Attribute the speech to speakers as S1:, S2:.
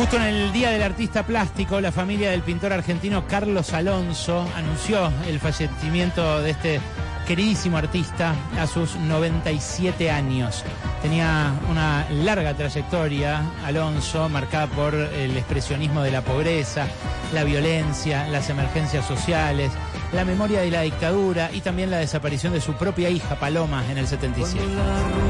S1: Justo en el Día del Artista Plástico, la familia del pintor argentino Carlos Alonso anunció el fallecimiento de este queridísimo artista a sus 97 años. Tenía una larga trayectoria, Alonso, marcada por el expresionismo de la pobreza, la violencia, las emergencias sociales, la memoria de la dictadura y también la desaparición de su propia hija, Paloma, en el 77.